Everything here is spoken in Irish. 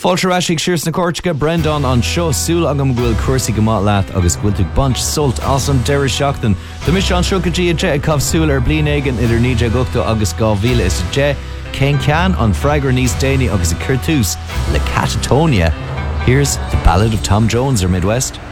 Fáilteráisiigh sirs na Córteacha Brendan an seo súil agam bhfuil cuasaí go maith leat agus bhfuil tú bant sult as an deir seachtain. Tá mis an seo go dtí a cabh súil ar blian éigean idir 9 agus 2010. Cén cean an freigar níos déine agus a curtús le Catatonia. Here's the Ballad of Tom Jones or Midwest.